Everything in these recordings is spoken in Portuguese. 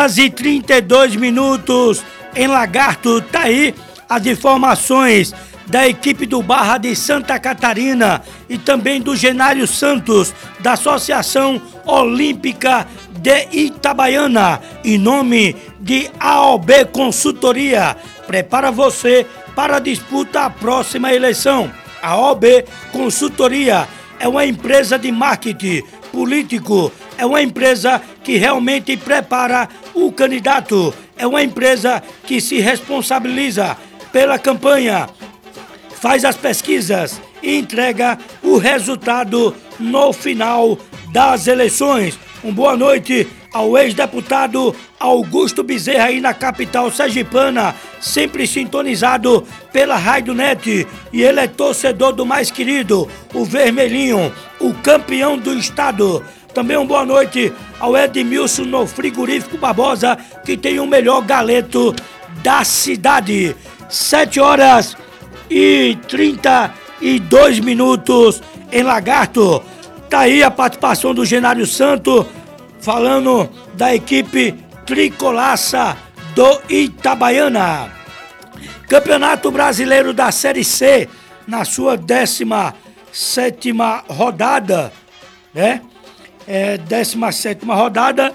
horas e 32 minutos em Lagarto. Tá aí as informações da equipe do Barra de Santa Catarina e também do Genário Santos, da Associação Olímpica de Itabaiana, em nome de AOB Consultoria. Prepara você para a disputa à próxima eleição. A AOB Consultoria é uma empresa de marketing político, é uma empresa que realmente prepara o candidato, é uma empresa que se responsabiliza pela campanha, faz as pesquisas e entrega o resultado no final das eleições. Uma boa noite ao ex-deputado Augusto Bezerra aí na capital sergipana, sempre sintonizado pela Rádio Net, e ele é torcedor do mais querido, o Vermelhinho, o campeão do estado. Também uma boa noite ao Edmilson no Frigorífico Barbosa, que tem o melhor galeto da cidade. 7 horas e 32 minutos em Lagarto. Tá aí a participação do Genário Santos, falando da equipe Tricolaça do Itabaiana. Campeonato Brasileiro da Série C, na sua 17ª rodada, né? 17ª rodada.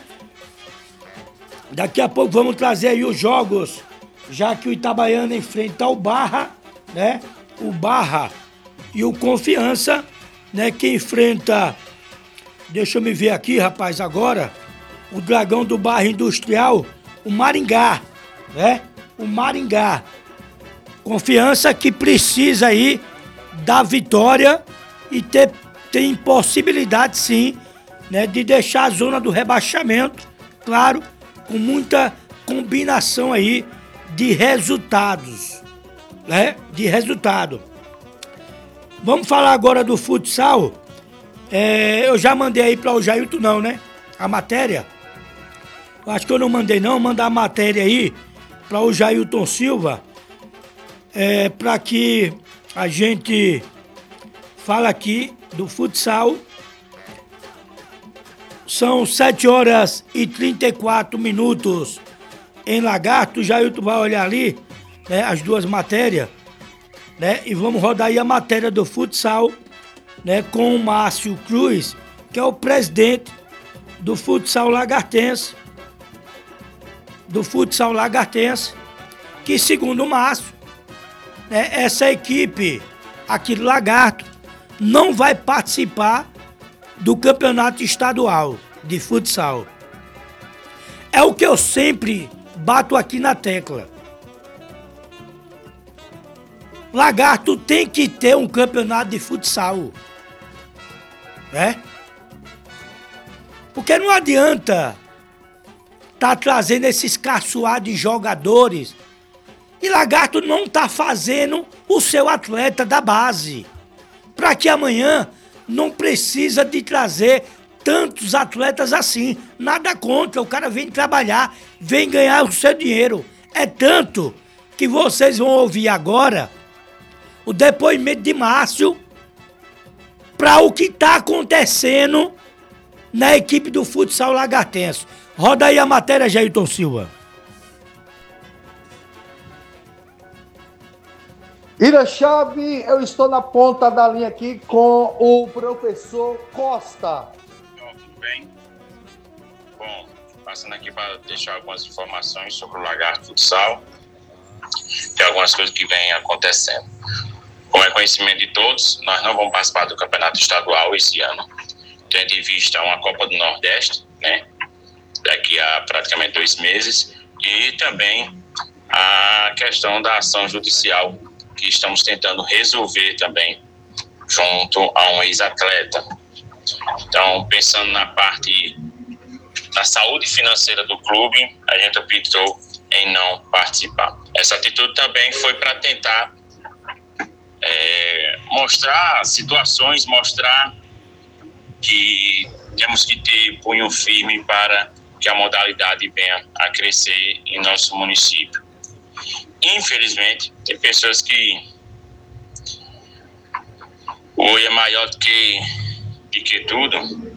Daqui a pouco vamos trazer aí os jogos, já que o Itabaiana enfrenta o Barra, né? O Barra e o Confiança, né? Que enfrenta, deixa eu me ver aqui, rapaz, agora, o Dragão do Bairro Industrial, o Maringá, né? O Maringá. Confiança que precisa aí da vitória e tem possibilidade, sim, né? De deixar a zona do rebaixamento, claro, com muita combinação aí de resultados, né? De resultado. Vamos falar agora do futsal. Eu já mandei aí para o Jailton, não, né? A matéria. Eu acho que eu não mandei, não. Mandar a matéria aí para o Jailton Silva, para que a gente fale aqui do futsal. São 7 horas e 34 minutos em Lagarto. O Jailton vai olhar ali, né, as duas matérias, né? E vamos rodar aí a matéria do futsal, né, com o Márcio Cruz, que é o presidente do futsal lagartense, que, segundo o Márcio, né, essa equipe aqui do Lagarto não vai participar do campeonato estadual de futsal. É o que eu sempre bato aqui na tecla. Lagarto tem que ter um campeonato de futsal, né? Porque não adianta tá trazendo esses caçoar de jogadores e Lagarto não tá fazendo o seu atleta da base, para que amanhã não precisa de trazer tantos atletas assim. Nada contra, o cara vem trabalhar, vem ganhar o seu dinheiro. É tanto que vocês vão ouvir agora o depoimento de Márcio para o que está acontecendo na equipe do futsal lagartense. Roda aí a matéria, Jailton Silva. Ira Chave, eu estou na ponta da linha aqui com o professor Costa. Tudo bem? Bom, passando aqui para deixar algumas informações sobre o Lagarto Futsal, de algumas coisas que vêm acontecendo. Como é conhecimento de todos, nós não vamos participar do campeonato estadual esse ano, tendo em vista uma Copa do Nordeste, né, daqui a praticamente 2 meses, e também a questão da ação judicial que estamos tentando resolver também junto a um ex-atleta. Então, pensando na parte da saúde financeira do clube, a gente optou em não participar. Essa atitude também foi para tentar mostrar situações, mostrar que temos que ter punho firme para que a modalidade venha a crescer em nosso município. Infelizmente, tem pessoas que o olho é maior do que tudo,